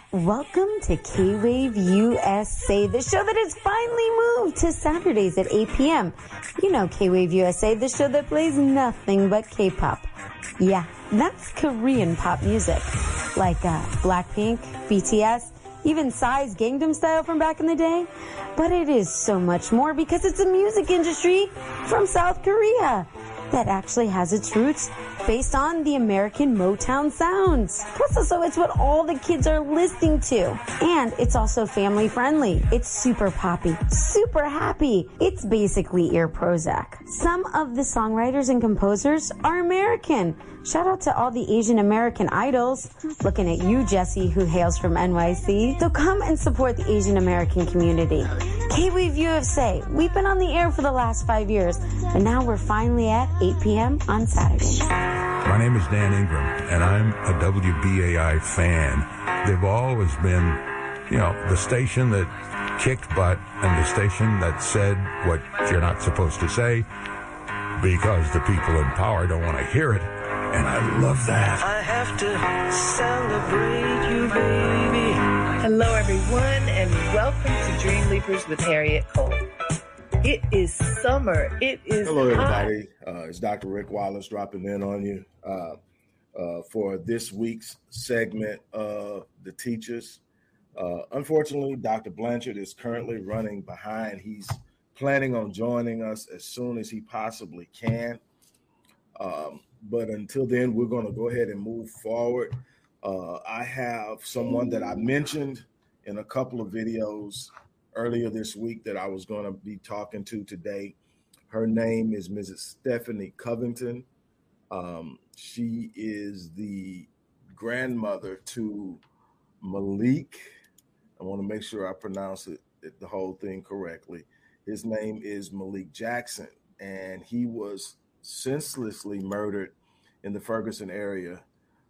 Welcome to K-Wave USA, the show that has finally moved to Saturdays at 8 p.m. You know K-Wave USA, the show that plays nothing but K-pop. Yeah, that's Korean pop music. Like Blackpink, BTS, even Psy's Gangnam Style from back in the day. But it is so much more because it's a music industry from South Korea that actually has its roots based on the American Motown sounds. Plus also it's what all the kids are listening to. And it's also family friendly. It's super poppy, super happy. It's basically ear Prozac. Some of the songwriters and composers are American. Shout out to all the Asian American idols. Looking at you, Jesse, who hails from NYC. So come and support the Asian American community. K-Wave USA, we've been on the air for the last 5 years, but now we're finally at 8 p.m. on Saturdays. My name is Dan Ingram, and I'm a WBAI fan. They've always been, the station that kicked butt and the station that said what you're not supposed to say because the people in power don't want to hear it. And I love that. I have to celebrate you, baby. Hello, everyone, and welcome to Dream Leapers with Harriet Cole. It is summer. It is Hello, everybody. It's Dr. Rick Wallace dropping in on you for this week's segment of The Teachers. Unfortunately, Dr. Blanchard is currently running behind. He's planning on joining us as soon as he possibly can. But until then, we're going to go ahead and move forward. I have someone that I mentioned in a couple of videos earlier this week that I was going to be talking to today. Her name is Mrs. Stephanie Covington. She is the grandmother to Malik. I want to make sure I pronounce the whole thing correctly. His name is Malik Jackson, and he was senselessly murdered in the Ferguson area.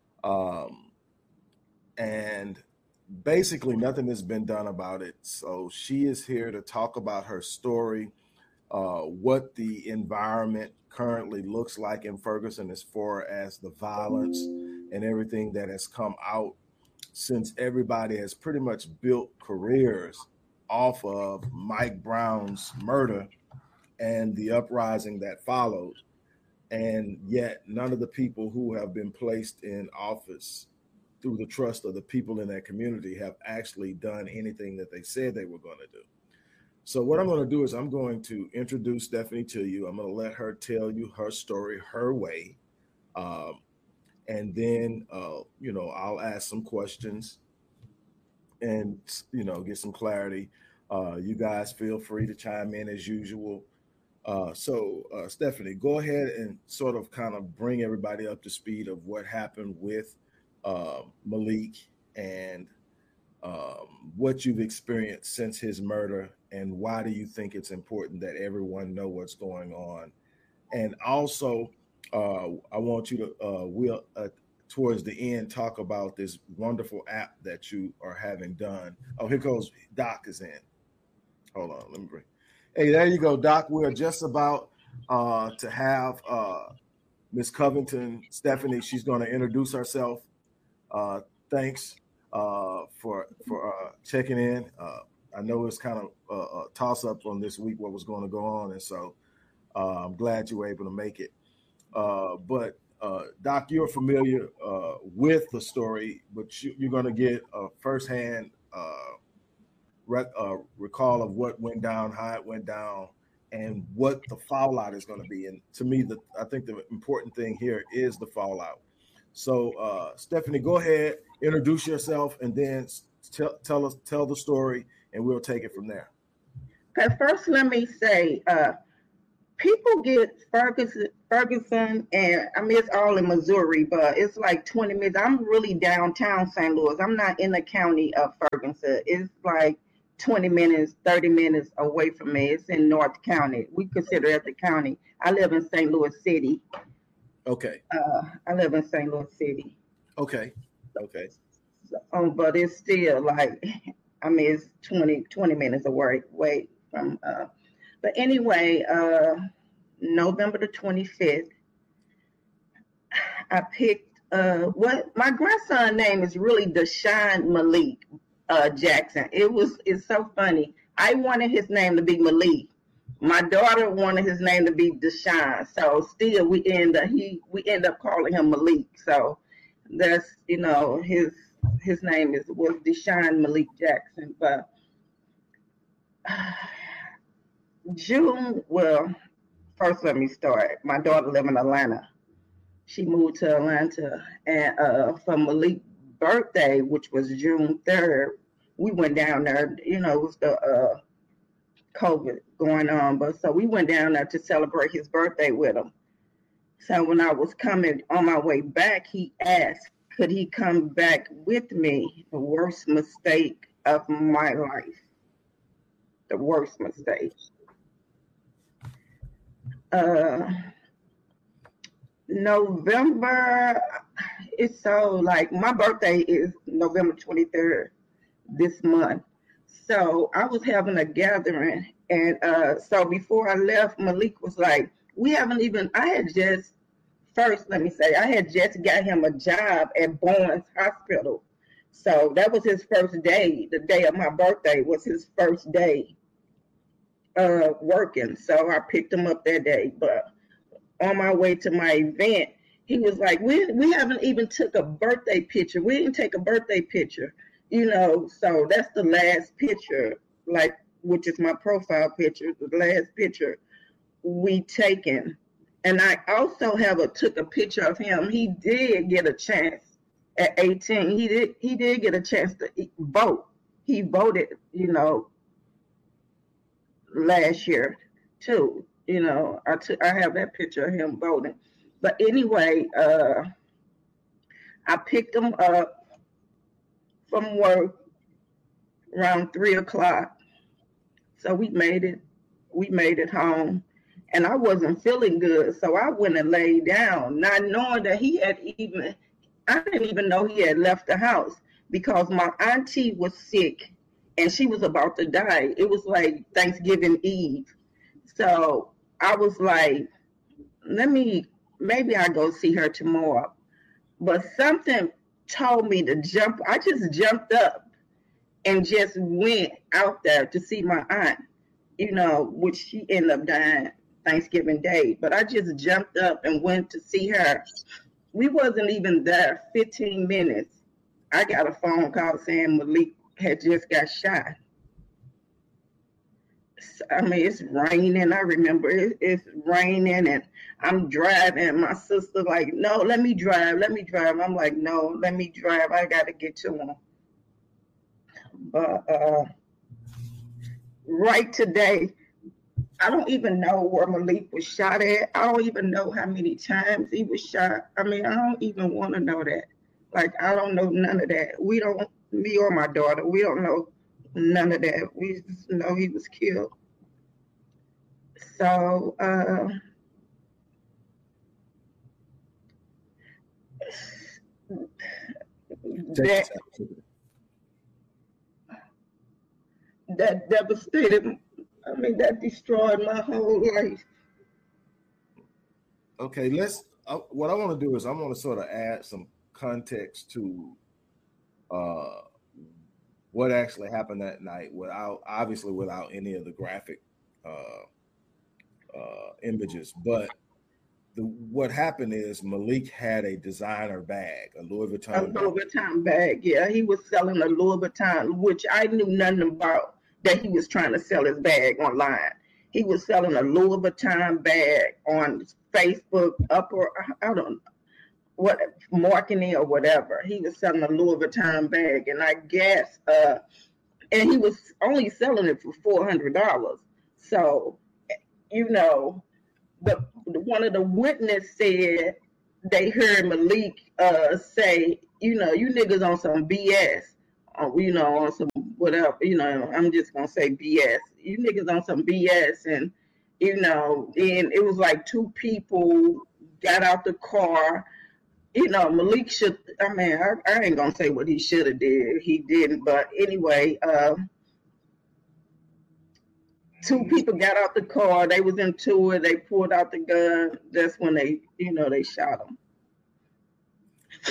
And basically nothing has been done about it. So she is here to talk about her story, what the environment currently looks like in Ferguson as far as the violence and everything that has come out since everybody has pretty much built careers off of Mike Brown's murder and the uprising that followed. And yet none of the people who have been placed in office through the trust of the people in that community have actually done anything that they said they were going to do. So what I'm going to do is I'm going to introduce Stephanie to you. I'm going to let her tell you her story, her way. And then, I'll ask some questions and, get some clarity. You guys feel free to chime in as usual. So Stephanie, go ahead and sort of kind of bring everybody up to speed of what happened with Malik and what you've experienced since his murder, and why do you think it's important that everyone know what's going on? And also, I want you to, towards the end, talk about this wonderful app that you are having done. Oh, here goes Doc is in. Hold on, let me bring. Hey, there you go, Doc. We're just about to have Miss Covington, Stephanie. She's going to introduce herself. Thanks for checking in. I know it's kind of a toss-up on this week, what was going to go on, and so I'm glad you were able to make it. But Doc, you're familiar with the story, but you're going to get a firsthand recall of what went down, how it went down, and what the fallout is going to be. And to me, I think the important thing here is the fallout. So, Stephanie, go ahead, introduce yourself, and then tell the story, and we'll take it from there. Okay, first, let me say, people get Ferguson, and I mean, it's all in Missouri, but it's like 20 minutes. I'm really downtown St. Louis. I'm not in the county of Ferguson. It's like 20 minutes, 30 minutes away from me. It's in North County. We consider it the county. I live in St. Louis City. Okay. I live in St. Louis City. Okay. But it's still like, I mean, it's 20 minutes away from, but anyway, November the 25th, I picked What my grandson name is really Deshaun Malik Jackson. It's so funny. I wanted his name to be Malik. My daughter wanted his name to be Deshaun. So still we end up calling him Malik. So that's his name was Deshaun Malik Jackson. But June, well, first let me start. My daughter lives in Atlanta. She moved to Atlanta, and for Malik's birthday, which was June 3rd, we went down there. It was the COVID going on, but so we went down there to celebrate his birthday with him. So when I was coming on my way back, he asked, could he come back with me? The worst mistake of my life. The worst mistake. November, it's so like my birthday is November 23rd this month. So I was having a gathering, and so before I left, Malik was like, I had just got him a job at Barnes Hospital. So that was his first day. The day of my birthday was his first day working. So I picked him up that day. But on my way to my event, he was like, we haven't even took a birthday picture. We didn't take a birthday picture, so that's the last picture, which is my profile picture, the last picture we taken. And I also took a picture of him. He did get a chance at 18. He did get a chance to vote. He voted, last year too. I have that picture of him voting. But anyway, I picked him up from work around 3:00. So we made it home. And I wasn't feeling good. So I went and laid down, not knowing that I didn't even know he had left the house, because my auntie was sick and she was about to die. It was like Thanksgiving Eve. So I was like, maybe I'll go see her tomorrow. But something told me to jump. I just jumped up and just went out there to see my aunt, which she ended up dying Thanksgiving Day. But I just jumped up and went to see her. We wasn't even there 15 minutes. I got a phone call saying Malik had just got shot. I mean, it's raining. I remember it's raining, and I'm driving. My sister like, no, let me drive. I'm like, no, let me drive. I got to get to him. But right today, I don't even know where Malik was shot at. I don't even know how many times he was shot. I mean, I don't even want to know that. Like, I don't know none of that. Me or my daughter, we don't know none of that. We just know he was killed. So, that devastated. I mean, that destroyed my whole life. Okay, what I want to do is I want to sort of add some context to what actually happened that night, without any of the graphic images. But what happened is Malik had a designer bag, a Louis Vuitton bag. Yeah, he was selling a Louis Vuitton, which I knew nothing about. That he was trying to sell his bag online. He was selling a Louis Vuitton bag on Facebook, I don't know, what marketing or whatever. He was selling a Louis Vuitton bag, and I guess, and he was only selling it for $400. So, one of the witnesses said they heard Malik say, you niggas on some BS. On some whatever, I'm just gonna say BS. You niggas on some BS, and and it was like two people got out the car. Malik should. I mean, I ain't gonna say what he should have did. He didn't, but anyway, two people got out the car. They was into it. They pulled out the gun. That's when they shot him.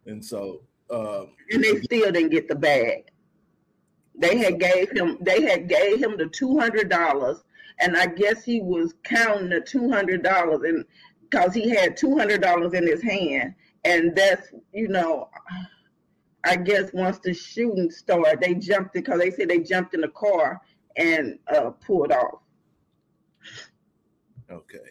And so, and they still didn't get the bag. They had gave him the $200, and I guess he was counting the $200, and because he had $200 in his hand, and that's, you know, I guess once the shooting started, they jumped in, because they said they jumped in the car and pulled off. Okay.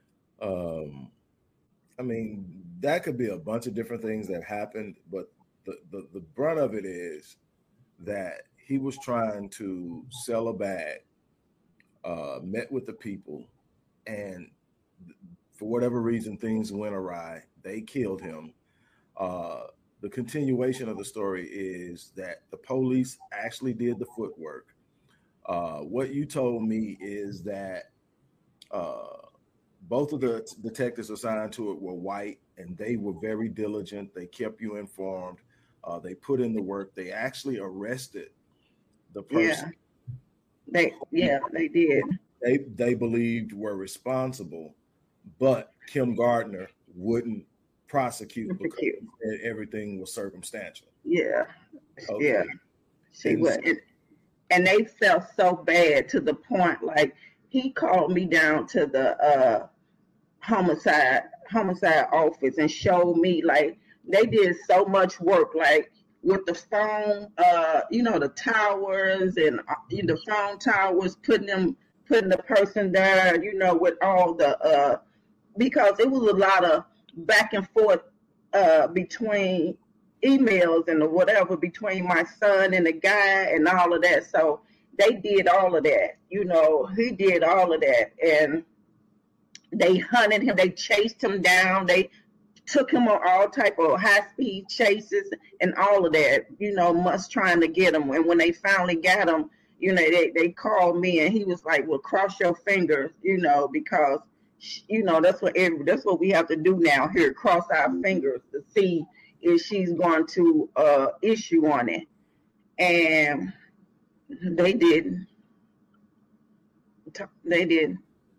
I mean, that could be a bunch of different things that happened, but the brunt of it is that he was trying to sell a bag, met with the people, and for whatever reason, things went awry. They killed him. The continuation of the story is that the police actually did the footwork. What you told me is that both of the detectives assigned to it were white, and they were very diligent. They kept you informed. They put in the work. They actually arrested the person. Yeah, they did. They believed were responsible, but Kim Gardner wouldn't prosecute because everything was circumstantial. Yeah, Okay. yeah. She was, and they felt so bad to the point, like, he called me down to the homicide office and showed me, like, they did so much work, like with the phone, you know, the towers and the phone towers, putting the person there, you know, with all the because it was a lot of back and forth between emails and whatever between my son and the guy and all of that. So they did all of that, you know, he did all of that, and they hunted him, they chased him down, they took him on all type of high-speed chases and all of that, you know, must trying to get him. And when they finally got him, you know, they called me, and he was like, well, cross your fingers, you know, because, you know, that's what we have to do now here, cross our fingers to see if she's going to issue on it. And they did. They did.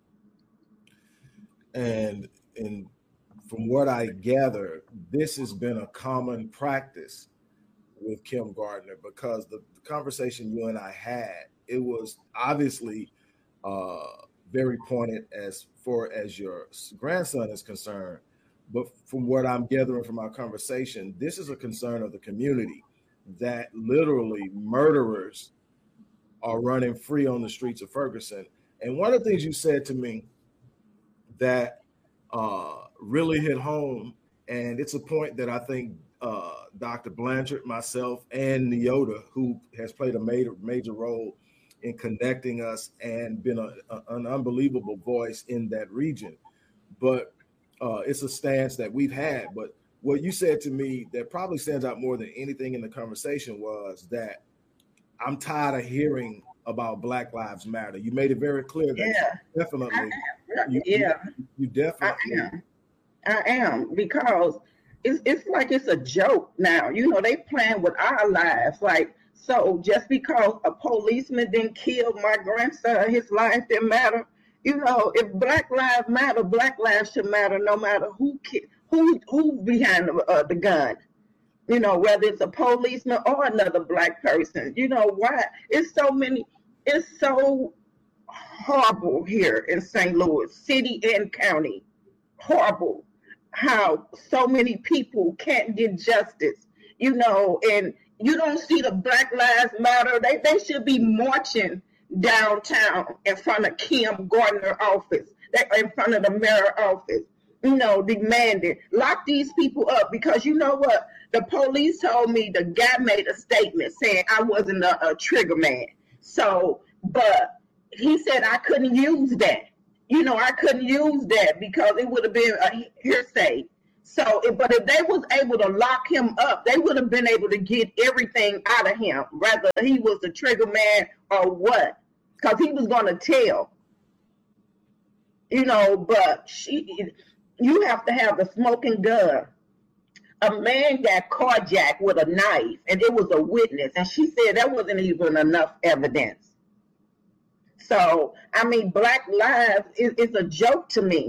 And from what I gather, this has been a common practice with Kim Gardner, because the conversation you and I had, it was obviously very pointed as far as your grandson is concerned. But from what I'm gathering from our conversation, this is a concern of the community, that literally murderers are running free on the streets of Ferguson. And one of the things you said to me that really hit home, and it's a point that I think Dr. Blanchard, myself, and Neota, who has played a major role in connecting us and been an unbelievable voice in that region. But it's a stance that we've had. But what you said to me that probably stands out more than anything in the conversation was that I'm tired of hearing about Black Lives Matter. You made it very clear that you definitely. I am, because it's like it's a joke now. You know, they playing with our lives. Like, so just because a policeman didn't kill my grandson, his life didn't matter. You know, if Black Lives Matter, Black lives should matter, no matter who's behind the gun. You know, whether it's a policeman or another Black person. You know why? It's so horrible here in St. Louis, city and county. Horrible how so many people can't get justice, you know, and you don't see the Black Lives Matter. They should be marching downtown in front of Kim Gardner office, in front of the mayor office, you know, demanding, lock these people up, because you know what? The police told me the guy made a statement saying I wasn't a trigger man. So, but he said I couldn't use that. You know, I couldn't use that because it would have been a hearsay. So, but if they was able to lock him up, they would have been able to get everything out of him, whether he was the trigger man or what, because he was going to tell. You know, but you have to have the smoking gun. A man got carjacked with a knife, and it was a witness, and she said that wasn't even enough evidence. So, I mean, Black lives is a joke to me.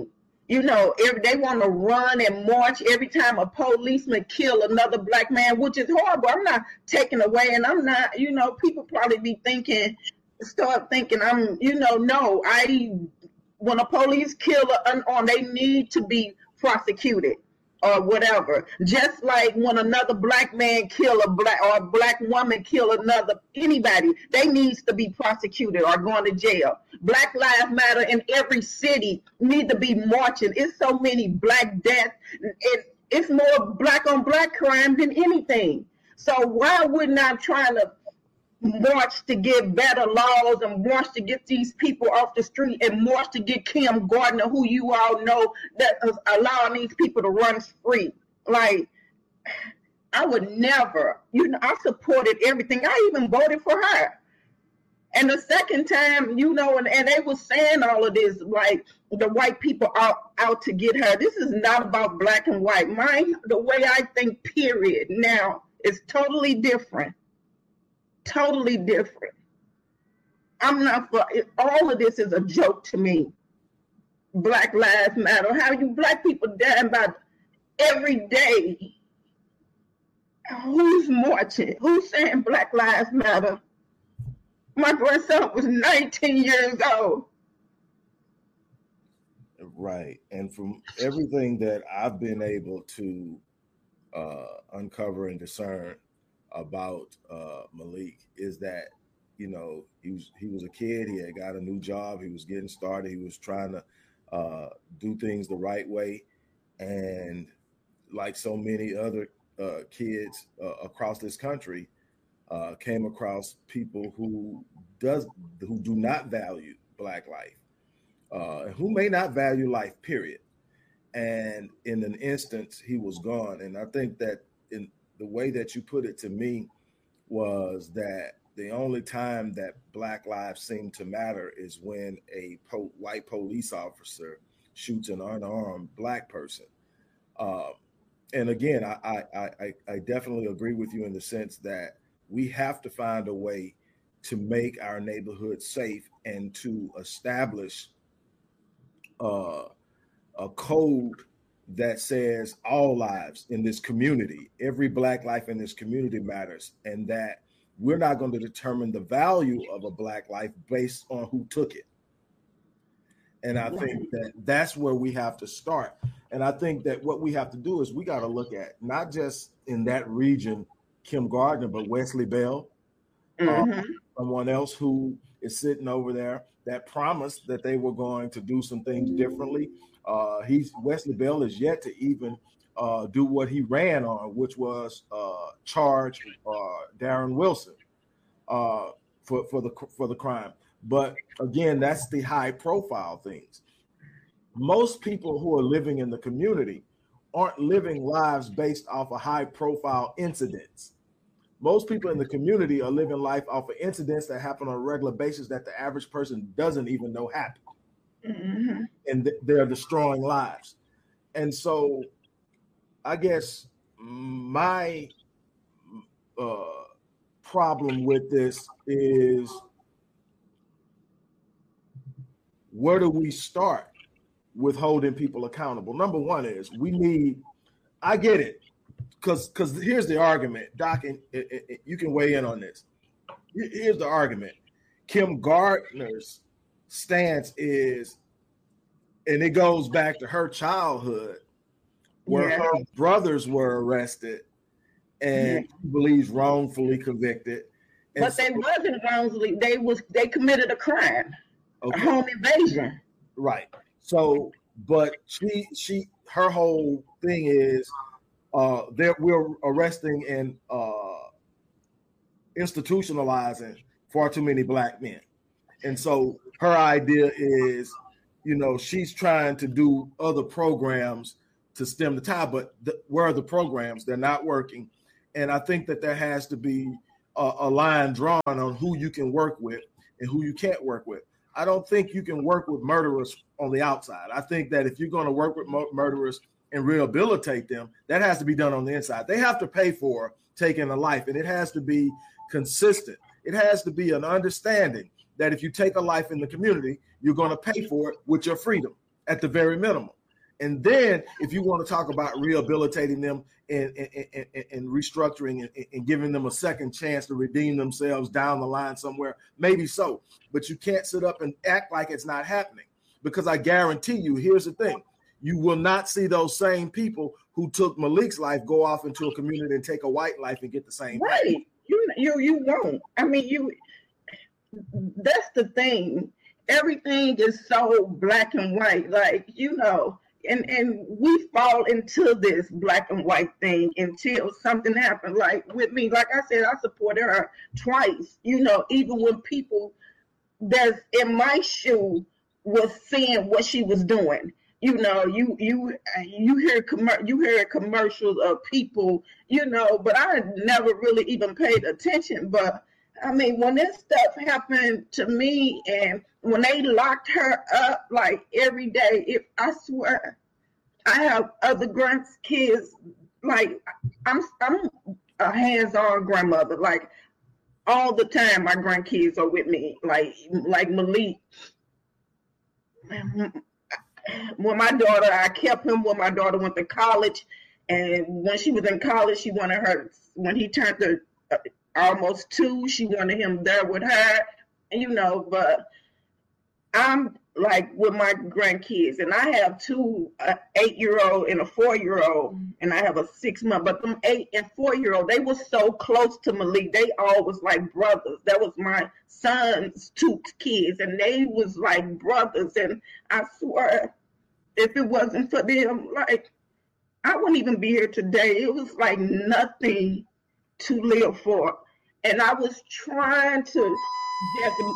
You know, they want to run and march every time a policeman kill another black man, which is horrible. I'm not taking away, and I'm not, you know, people probably be thinking, start thinking I'm, you know, no, when a police kill unarmed, they need to be prosecuted or whatever. Just like when another black man kill a black, or a black woman kill anybody, they needs to be prosecuted or going to jail. Black Lives Matter in every city need to be marching. It's so many black deaths. It's more black on black crime than anything. So why we're not trying to march to get better laws and march to get these people off the street and march to get Kim Gardner, who you all know, that is allowing these people to run free. Like, I would never, you know, I supported everything. I even voted for her. And the second time, you know, and they were saying all of this, like the white people are out to get her. This is not about black and white. The way I think, period, now is totally different. Totally different. I'm not for it. All of this is a joke to me. Black Lives Matter. How you black people dying about every day? Who's marching? Who's saying Black Lives Matter? My grandson was 19 years old. Right. And from everything that I've been able to uncover and discern about Malik is that, you know, he was a kid. He had got a new job. He was getting started. He was trying to do things the right way. And like so many other kids across this country, came across people who do not value Black life, who may not value life, period. And in an instance, he was gone. And I think that in the way that you put it to me was that the only time that Black lives seem to matter is when a white police officer shoots an unarmed Black person. And again, I definitely agree with you in the sense that we have to find a way to make our neighborhood safe and to establish a code that says all lives in this community, every Black life in this community matters, and that we're not going to determine the value of a Black life based on who took it. And I think that that's where we have to start. And I think that what we have to do is we got to look at not just in that region, Kim Gardner, but Wesley Bell, someone else who is sitting over there that promised that they were going to do some things differently. Wesley Bell is yet to even do what he ran on, which was charge Darren Wilson for the crime. But again, that's the high profile things. Most people who are living in the community aren't living lives based off of high profile incidents. Most people in the community are living life off of incidents that happen on a regular basis that the average person doesn't even know happen. Mm-hmm. And they're destroying lives. And so I guess my problem with this is, where do we start with holding people accountable? Number one is I get it, because here's the argument, Doc, and you can weigh in on this. Here's the argument. Kim Gardner's stance is, and it goes back to her childhood, where her brothers were arrested and she believes wrongfully convicted. And but they wasn't wrongfully. They committed a crime, a home invasion. Right. So, but her whole thing is we're arresting and institutionalizing far too many Black men. And so her idea is, you know, she's trying to do other programs to stem the tide, but where are the programs? They're not working. And I think that there has to be a line drawn on who you can work with and who you can't work with. I don't think you can work with murderers on the outside. I think that if you're going to work with murderers and rehabilitate them, that has to be done on the inside. They have to pay for taking a life, and it has to be consistent. It has to be an understanding that if you take a life in the community, you're going to pay for it with your freedom at the very minimum. And then if you want to talk about rehabilitating them and restructuring and giving them a second chance to redeem themselves down the line somewhere, maybe so. But you can't sit up and act like it's not happening, because I guarantee you, here's the thing. You will not see those same people who took Malik's life go off into a community and take a white life and get the same Right. thing. You won't. I mean, that's the thing. Everything is so black and white, like, and we fall into this black and white thing until something happened. Like with me, like I said, I supported her twice, even when people that's in my shoe was seeing what she was doing. You hear commercials of people, but I never really even paid attention. But I mean, when this stuff happened to me, and when they locked her up, like every day, I swear, I have other grandkids. Like I'm a hands-on grandmother. Like all the time, my grandkids are with me. Like Malik. When my daughter, I kept him when my daughter went to college, and when she was in college, she wanted her. When he turned to almost 2, she wanted him there with her, But I'm like with my grandkids, and I have 2 8-year-old and a 4-year-old, and I have a 6-month. But them 8 and 4-year-old, they were so close to Malik. They all was like brothers. That was my son's 2 kids, and they was like brothers. And I swear, if it wasn't for them, like I wouldn't even be here today. It was like nothing to live for, and I was trying to just.